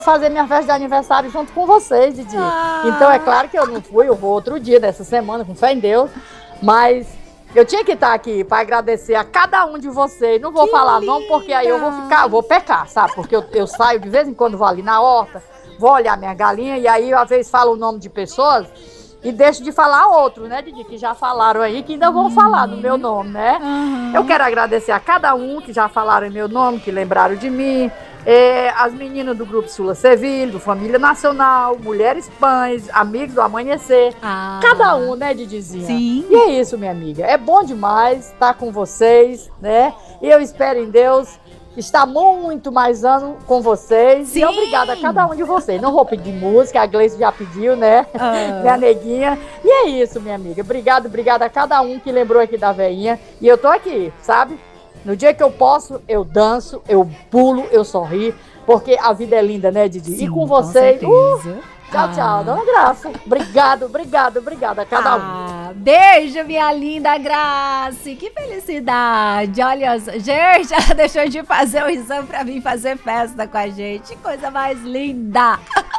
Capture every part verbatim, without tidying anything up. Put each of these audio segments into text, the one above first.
fazer minha festa de aniversário junto com vocês, Didi. Ah. Então é claro que eu não fui, eu vou outro dia dessa semana, com fé em Deus, mas eu tinha que estar aqui para agradecer a cada um de vocês. Não vou Que falar linda. não, porque aí eu vou ficar, eu vou pecar, sabe? Porque eu, eu saio de vez em quando, vou ali na horta, vou olhar minha galinha e aí às vezes falo o nome de pessoas e deixo de falar outros, né, Didi, que já falaram aí, que ainda vão Uhum. falar no meu nome, né? Uhum. Eu quero agradecer a cada um que já falaram em meu nome, que lembraram de mim. É, as meninas do Grupo Sula Sevilha, do Família Nacional, Mulheres Pães, Amigos do Amanhecer. Ah. Cada um, né, Didizinha? Sim. E é isso, minha amiga. É bom demais estar com vocês, né? E eu espero em Deus estar muito mais ano com vocês. Sim. E obrigada a cada um de vocês. Não vou pedir música, a Gleice já pediu, né? Ah. Minha neguinha. E é isso, minha amiga. Obrigado, obrigada a cada um que lembrou aqui da veinha. E eu tô aqui, sabe? No dia que eu posso, eu danço, eu pulo, eu sorri, porque a vida é linda, né, Didi? Sim, e com vocês, com uh, certeza. tchau, Ah. tchau, dona Graça. Obrigado, obrigado, obrigada a cada um. Ah, beijo, minha linda Grace. Que felicidade. Olha, gente, ela deixou de fazer o exame pra vir fazer festa com a gente. Que coisa mais linda.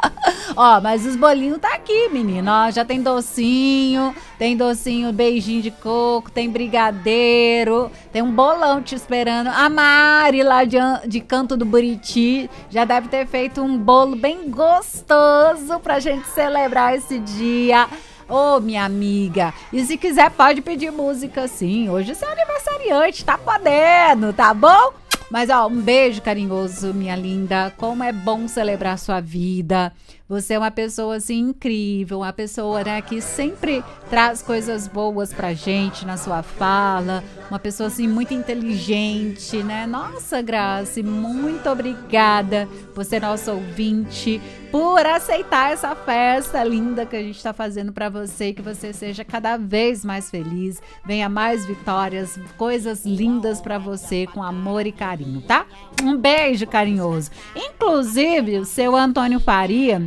Ó, mas os bolinhos tá aqui, menina. Ó, já tem docinho, tem docinho, beijinho de coco, tem brigadeiro, tem um bolão te esperando. A Mari lá de, de Canto do Buriti já deve ter feito um bolo bem gostoso pra gente celebrar esse dia. Ô, minha amiga, e se quiser pode pedir música sim. Hoje você é aniversariante, tá podendo, tá bom? Mas ó, um beijo carinhoso, minha linda. Como é bom celebrar sua vida. Você é uma pessoa assim incrível, uma pessoa, né, que sempre traz coisas boas pra gente na sua fala, uma pessoa assim muito inteligente, né? Nossa, Grace, muito obrigada por ser nosso ouvinte, por aceitar essa festa linda que a gente tá fazendo pra você, e que você seja cada vez mais feliz, venha mais vitórias, coisas lindas pra você com amor e carinho, tá? Um beijo carinhoso. Inclusive, o seu Antônio Faria,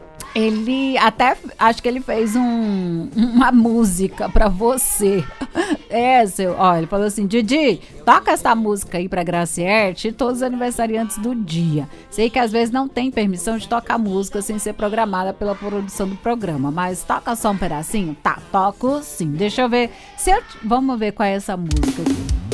ele até, acho que ele fez um, uma música pra você. É, seu, ó, ele falou assim: Didi, toca essa música aí pra Gracierte e todos os aniversariantes do dia. Sei que às vezes não tem permissão de tocar música sem ser programada pela produção do programa, mas toca só um pedacinho? Tá, toco sim. Deixa eu ver. Se eu, vamos ver qual é essa música aqui.